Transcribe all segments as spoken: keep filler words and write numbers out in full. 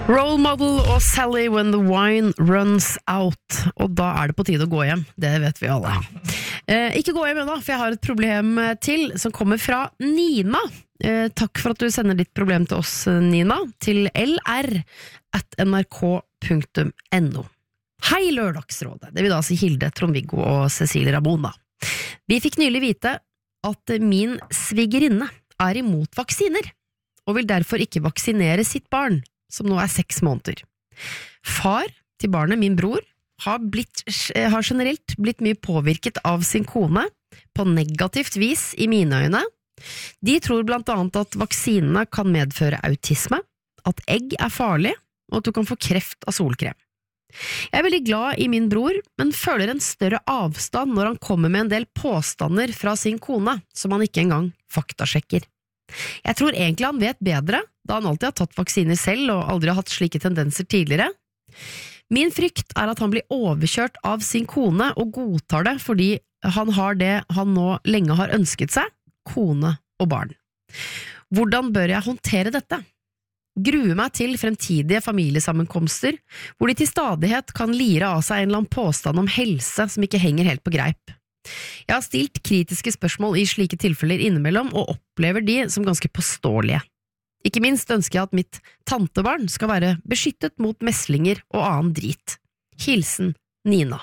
Role Model og Sally When the Wine Runs Out. Og da er det på tide å gå hjem, det vet vi alle. eh, Ikke gå hjem ennå, for jeg har et problem til som kommer fra Nina. eh, Takk for at du sender ditt problem til oss, Nina, til lr at nrk punktum no. Hei Lørdagsrådet, det vil da si Hilde, Trond-Viggo og Cecilie Ramona. Vi fikk nylig vite at min svigerinne er imot vaksiner, og vil derfor ikke vaksinere sitt barn, som nå er seks måneder. Far til barnet, min bror, har, blitt, har generelt blitt mye påvirket av sin kone, på negativt vis i mine øyne. De tror blant annet at vaksinene kan medføre autisme, at egg er farlig, og at du kan få kreft av solkrem. Jeg er veldig glad i min bror, men føler en større avstand når han kommer med en del påstander fra sin kone, som han ikke engang faktasjekker. Jeg tror egentlig han vet bedre, da han alltid har tatt vaksiner selv og aldri har hatt slike tendenser tidligere. Min frykt er at han blir overkjørt av sin kone og godtar det fordi han har det han nå lenge har ønsket seg, kone og barn. Hvordan bør jeg håndtere dette? Gruer meg til fremtidige familiesammenkomster, hvor de til stadighet kan lire av seg en eller annen påstand om helse som ikke henger helt på greip. Jeg har stilt kritiske spørsmål i slike tilfeller innimellom, og opplever de som ganske påståelige. Ikke minst ønsker jeg at mitt tantebarn skal være beskyttet mot meslinger og annen drit. Hilsen Nina.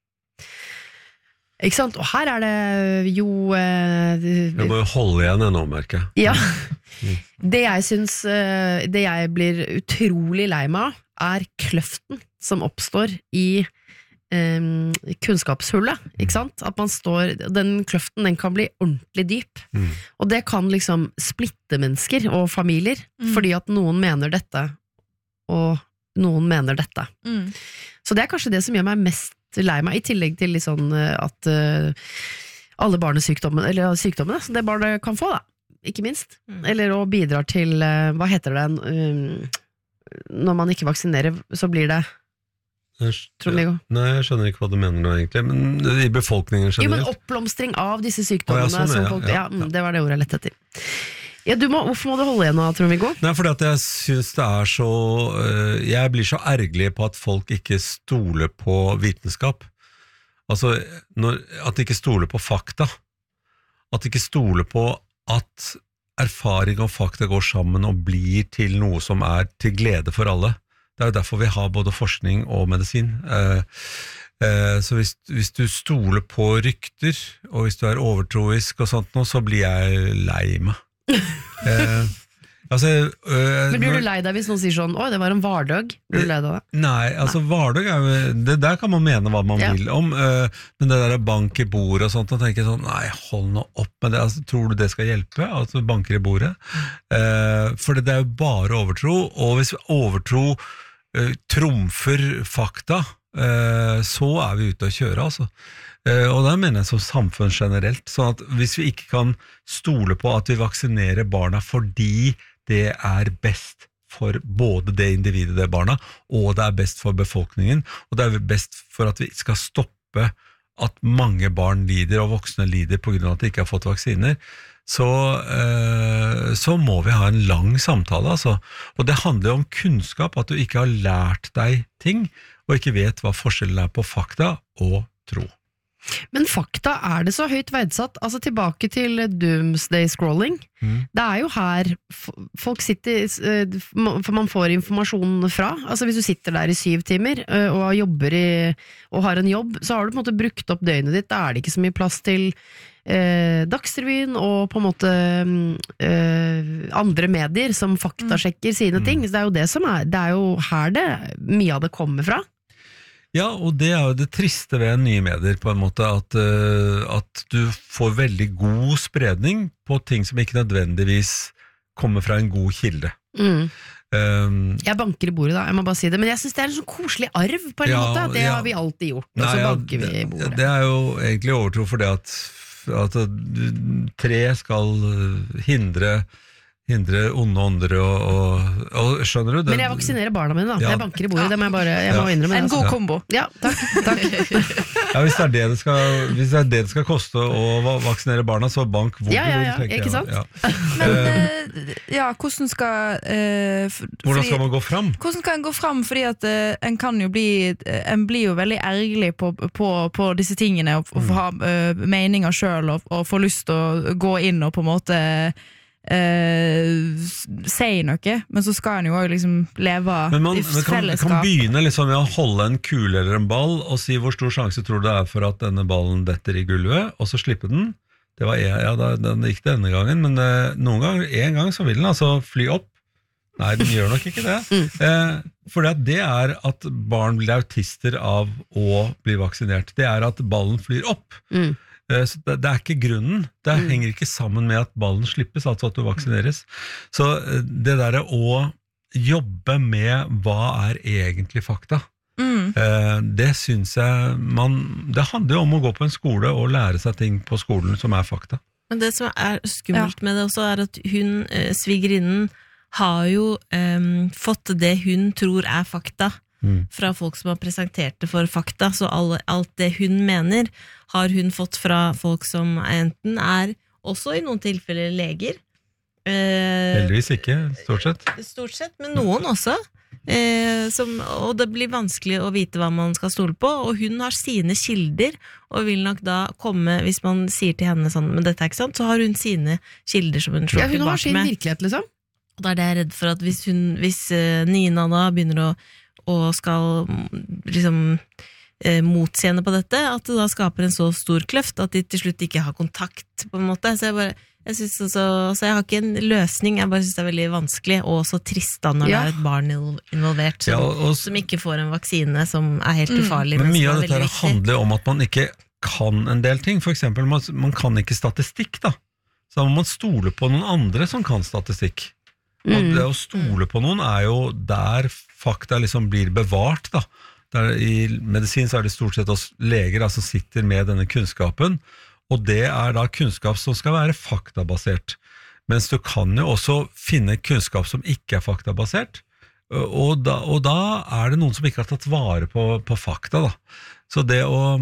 Ikke sant? Og her er det jo eh, Jeg må jo holde igjen en ommerke. Ja. Det jeg synes eh, Det jeg blir utrolig lei meg av, er kløften som oppstår i Um, kunnskapshullet, ikke sant? At man står, den kløften den kan bli ordentlig dyp, mm. og det kan liksom splitte mennesker og familier, mm. fordi at noen mener dette og noen mener dette. Mm. Så det er kanskje det som gjør meg mest lei meg, i tillegg til liksom at uh, alle barnesykdommer, eller sykdommene som det barnet kan få da, ikke minst, mm. eller å bidra til, uh, hva heter det, um, når man ikke vaksinerer, så blir det Trond-Viggo? Nei, jeg skjønner ikke hva du mener nå egentlig, men i befolkningen generelt. Jo, men oppblomstring av disse sykdommene. Oh, ja, sånn, ja, folk, ja, ja, det var det ordet jeg lette etter. Ja, du må, hvorfor må du holde igjen nå, Trond-Viggo? Nei, fordi at jeg synes det er så, uh, jeg blir så ergerlig på at folk ikke stoler på vitenskap. Altså, når, at de ikke stoler på fakta. At de ikke stoler på at erfaring og fakta går sammen og blir til noe som er til glede for alle. Det er jo derfor vi har både forskning og medisin. Eh, eh, så hvis, hvis du stoler på rykter, og hvis du er overtroisk og sånt nå, så blir jeg lei meg. eh, altså, eh, Men blir du lei deg hvis noen sier sånn, oi, det var en vardøg? Blir du lei deg det? Nei, altså vardøg er jo, det der kan man mene hva man ja. vil om, eh, men det der bank i bordet og sånt, og tenker sånn, nei, hold nå opp med det, altså, tror du det skal hjelpe, at du banker i bordet? Eh, for det er jo bare overtro, og hvis vi overtro Uh, trumfer fakta, uh, så er vi ute å kjøre, altså. Uh, og det mener jeg som samfunn generelt, sånn at hvis vi ikke kan stole på at vi vaksinerer barna fordi det er best for både det individet, det barna, og det er best for befolkningen, og det er best for at vi skal stoppe at mange barn lider og voksne lider på grunn av at de ikke har fått vaksiner, så, eh, så må vi ha en lang samtale, altså. Og det handler om kunnskap, at du ikke har lært deg ting, og ikke vet hva forskjellen er på fakta og tro. Men fakta, er det så høyt verdsatt? Altså tilbake til doomsday scrolling. Mm. Det er jo her folk sitter, for man får informasjon fra. Altså hvis du sitter der i syv timer og jobber i, og har en jobb, så har du på en måte brukt opp døgnet ditt. Da er det ikke så mye plass til eh, Dagsrevyen og på en måte eh, andre medier som faktasjekker sine mm. ting. Så det er jo det som er, det er jo her det mye av det kommer fra. Ja, og det er jo det triste ved nye medier på en måte, at, uh, at du får veldig god spredning på ting som ikke nødvendigvis kommer fra en god kilde. Mm. Um, jeg banker i bordet da, jeg må bare si det, men jeg synes det er en sånn koselig arv på en ja, måte, det ja. har vi alltid gjort, og Nei, så banker ja, vi i bordet. Det er jo egentlig overtro for det at, at tre skal hindre hindre onde ånder og, og, og skjønner du? Det, Men jeg vaksinerer barna mine da, Ja. jeg banker i bordet, det må jeg bare jeg må Ja. innrømme. En det, god altså. kombo. Ja, takk, takk. ja, hvis, det er det det skal, hvis det er det det skal koste å va- vaksinere barna, så bank hvor Ja, ja, du vil, ja, tenker jeg. ikke sant? Ja. Men Eh, eh, ja, hvordan skal eh, f- Hvordan fordi- skal man gå fram? Hvordan kan en gå fram, fordi at eh, en kan jo bli eh, en blir jo veldig ergerlig på, på, på disse tingene og, og få ha eh, meninger selv og, og få lyst til å gå inn og på en måte eh, s- si noe, men så skal en jo også liksom leve Men man, i man kan, fellesskap. kan begynne liksom med å holde en kule eller en ball og si hvor stor sjanse tror du det er for at denne ballen detter i gulvet, og så slippe den. Det var en, ja, da, den gikk denne gangen, men eh, noen ganger, en gang så vil den altså fly opp. Nei, den gjør nok ikke det. Eh, for det er at barn blir autister av å bli vaksinert. Det er at ballen flyr opp. Mm. Eh, så det, det er ikke grunnen. Det Mm. henger ikke sammen med at ballen slippes, altså at du vaksineres. Så eh, det der å jobbe med hva er egentlig fakta, Mm. eh, det synes jeg man, det handler jo om å gå på en skole og lære seg ting på skolen som er fakta. Men det som er skummelt med det også, er at hun, eh, svigerinnen, har jo eh, fått det hun tror er fakta Mm. fra folk som har presentert det for fakta, så alle, alt det hun mener har hun fått fra folk som enten er, også i noen tilfeller, leger. Eh, Heldigvis ikke, stort sett. Stort sett, men noen også. Eh, som, og det blir vanskelig å vite hva man skal stole på, og hun har sine kilder, og vil nok da komme, hvis man sier til henne sånn, men dette er ikke sant, så har hun sine kilder som hun slår Ja, hun har tilbake sin med. virkelighet liksom. Og da er det jeg redd for at hvis, hun, hvis eh, Nina da begynner å, å skal mm, liksom eh, motsi henne på dette, at det da skaper en så stor kløft at de til slutt ikke har kontakt på en måte, så jeg bare jeg, synes også, så jeg har ikke en løsning, jeg bare synes det er veldig vanskelig og så trist da når Ja. det er et barn involvert som, Ja, og, og, som ikke får en vaksine som er helt ufarlig, men men, mye som av er dette her veldig viktig. handler om at man ikke kan en del ting. For eksempel, man, man kan ikke statistikk, da. Så må man stole på noen andre som kan statistikk. Og Mm. det å stole på noen er jo der fakta liksom blir bevart, da. Der I medisin så er det stort sett oss leger da, som sitter med denne kunnskapen, og det er da kunnskap som skal være faktabasert. Mens du kan jo også finne kunnskap som ikke er faktabasert, og da, og da er det noen som ikke har tatt vare på, på fakta, da. Så det å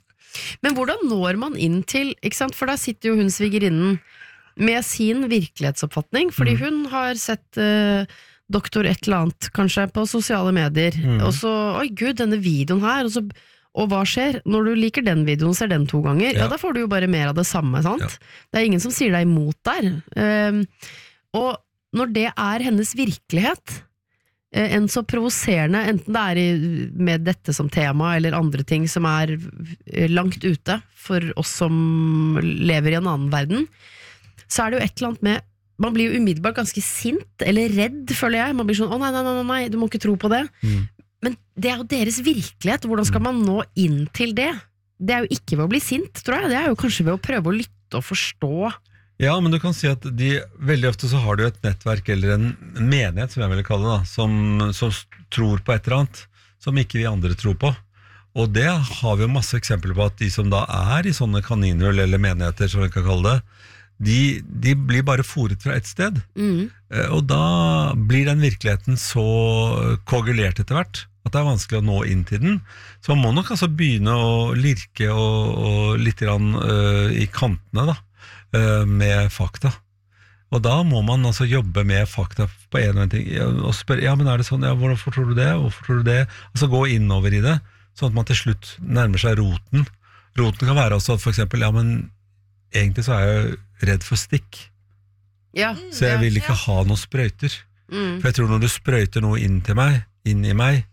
Men hvordan når man inn til, ikke sant? For da sitter jo hun svigerinnen med sin virkelighetsoppfatning, fordi Mm. hun har sett eh, doktor et eller annet, kanskje, på sosiale medier, Mm. og så, oi gud, denne videoen her, og, så, og hva skjer? Når du liker den videoen, ser den to ganger, ja, Ja. da får du jo bare mer av det samme, sant? Ja. Det er ingen som sier deg imot der. Um, og når det er hennes virkelighet, eh, enn så provoserende, enten det er i, med dette som tema, eller andre ting som er eh, langt ute for oss som lever i en annen verden, så er det jo et eller annet med, man blir jo umiddelbart ganske sint, eller redd, føler jeg. Man blir sånn, å nei, nei, nei, nei, du må ikke tro på det. mm. Men det er jo deres virkelighet, hvordan skal man nå inn til det? Det er jo ikke ved å bli sint, tror jeg, det er jo kanskje ved å prøve å lytte og forstå. Ja, men du kan si at de, veldig ofte så har du et nettverk eller en menighet, som jeg vil kalle det, da, som, som tror på et eller annet, som ikke vi andre tror på. Og det har vi jo masse eksempler på, at de som da er i sånne kaninhull eller menigheter, som vi kan kalle det, de, de blir bare foret fra et sted. Mm. Eh, Og da blir den virkeligheten så koagulert etter hvert, at det er vanskelig å nå inn til den. Så man må nok altså begynne å lirke og, og litt grann, øh, i kantene da, øh, med fakta. Og da må man altså jobbe med fakta på en og en ting, ja, og spørre, ja, men er det sånn, ja, hvorfor tror du det, hvorfor tror du det? Altså gå innover i det, sånn at man til slutt nærmer seg roten. Roten kan være også at for eksempel, ja, men egentlig så er jeg redd for stikk, Ja. så jeg vil ikke ha noen sprøyter. Mm. For jeg tror når du sprøyter noe inn til meg, inn i meg,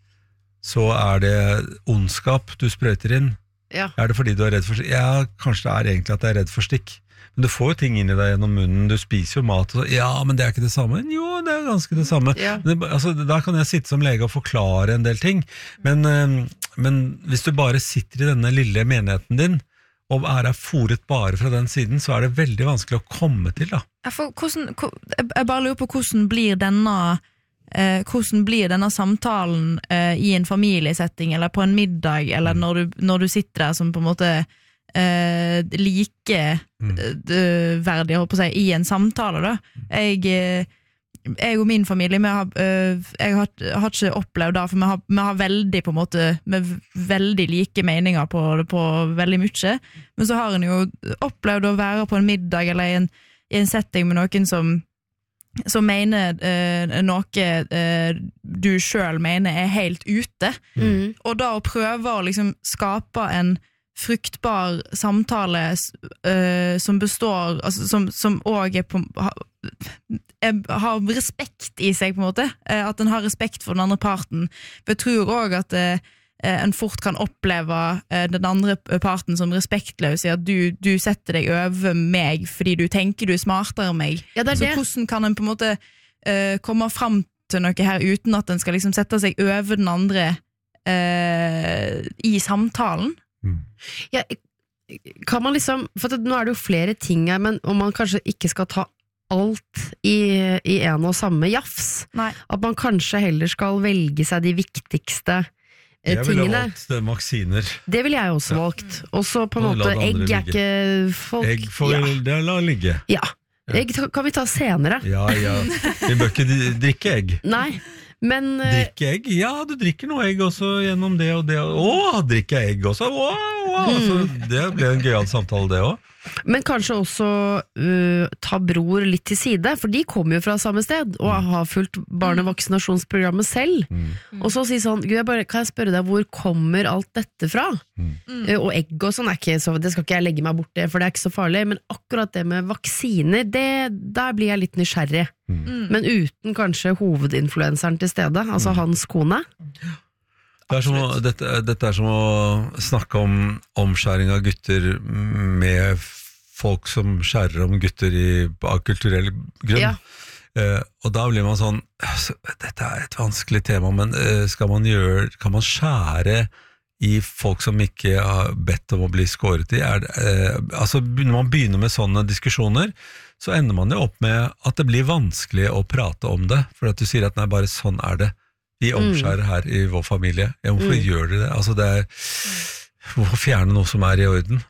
så er det ondskap du sprøyter inn. Ja. Er det fordi du er redd for stikk? Ja, kanskje det er egentlig at jeg er redd for stikk. Men du får jo ting inn i deg gjennom munnen, du spiser jo mat, og så, ja, men det er ikke det samme. Jo, det er ganske det samme. Ja. Men det, altså, da kan jeg sitte som lege og forklare en del ting, men, øh, men hvis du bare sitter i denne lille menigheten din, og er jeg foret bare fra den siden, så er det veldig vanskelig å komme til, da. Ja, for hvordan, ko- jeg jeg bare lurer på hvordan blir denne eh, hvordan blir denne samtalen eh, i en familiesetting eller på en middag, eller når du, når du sitter der som på en måte eh, like Mm. eh, verdig, jeg holdt på å si, i en samtale da. Jeg, eh, jeg og min familie, vi har, eh, jeg har, har ikke opplevd det, for vi har, vi har veldig på en måte, med veldig like meninger på, på veldig mye, men så har en jo opplevd å være på en middag eller i en, i en setting med noen som som mener eh, noe eh, du selv mener er helt ute, Mm. og da å prøve å liksom skape en fruktbar samtale eh, som består, altså, som, som også er på, ha, er, har respekt i seg på en måte, eh, at en har respekt for den andre parten, for jeg tror også at eh, en fort kan oppleve eh, den andre parten som respektløs i at du, du setter deg over meg fordi du tenker du er smartere enn meg. Ja, det er Så det. hvordan kan en på en måte eh, komme fram til noe her uten at en skal liksom sette seg over den andre eh, i samtalen? Ja, kan man liksom, for at nå er det jo flere ting her, men om man kanskje ikke skal ta alt i, i en og samme jafs, Nei. at man kanskje heller skal velge seg de viktigste eh, Jeg ville tingene. valgt eh, vaksiner. Det ville jeg også Ja. valgt. Og så på en Og la måte, det andre egg er ligge. ikke folk... Egg får ja. vi det la ligge. ja. Egg ta- kan vi ta senere. Ja, ja. Vi bør ikke d- drikke egg. Nei, men... eh, Drikke egg? Ja, du drikker noe egg også gjennom det og det. Å, drikke egg også? Å, å, så det ble en gøyal samtale, det også. Men kanskje også uh, ta bror litt til side, for de kommer jo fra samme sted og har fulgt barnevaksinasjonsprogrammet selv. Mm. Og så si sånn, Gud, jeg bare, kan jeg spørre deg, hvor kommer alt dette fra? Mm. Uh, og egg og sånn, er ikke så, det skal ikke jeg legge meg bort det, for det er ikke så farlig, men akkurat det med vaksiner, det, der blir jeg litt nysgjerrig. Mm. Men uten kanskje hovedinfluenseren til stede, altså hans kone. Det er som å, dette, dette er som å snakke om omskjæring av gutter med folk som skjærer om gutter i, av kulturell grunn. Ja. Eh, og da blir man sånn, altså, dette er et vanskelig tema, men eh, skal man gjøre, kan man skjære i folk som ikke har bedt om å bli skåret i? Er det, eh, altså, når man begynner med sånne diskusjoner, så ender man jo opp med at det blir vanskelig å prate om det, for at du sier at nei, bare sånn er det. Vi omskjærer her i vår familie. Ja, hvorfor Mm. gjør dere det? Altså, det er, hvorfor fjerne noe som er i orden?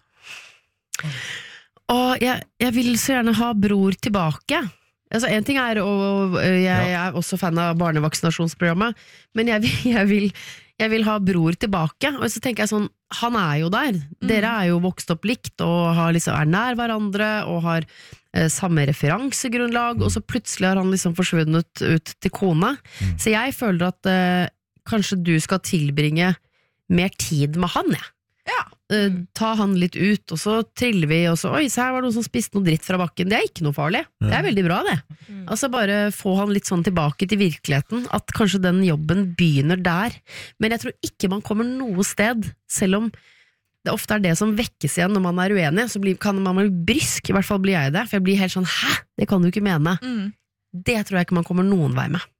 Og jeg, jeg vil så gjerne ha bror tilbake. Altså, en ting er, og jeg, jeg er også fan av barnevaksinasjonsprogrammet, men jeg vil, jeg, vil, jeg vil ha bror tilbake. Og så tenker jeg sånn, han er jo der. Dere er jo vokst opp likt, og har liksom, er nær hverandre, og har eh, samme referansegrunnlag, og så plutselig har han liksom forsvunnet ut til kone. Mm. Så jeg føler at eh, kanskje du skal tilbringe mer tid med han, jeg. Ja. Eh, ta han litt ut, og så triller vi, og så, oi, så her var det noen som spiste noe dritt fra bakken. Det er ikke noe farlig. Det er veldig bra, det. Mm. Altså bare få han litt sånn tilbake til virkeligheten, at kanskje den jobben begynner der. Men jeg tror ikke man kommer noe sted, selv om det ofte er det som vekkes igjen når man er uenig, så blir, kan man bli brysk, i hvert fall blir jeg det, for jeg blir helt sånn, hæ? Det kan du ikke mene. Mm. Det tror jeg ikke man kommer noen vei med.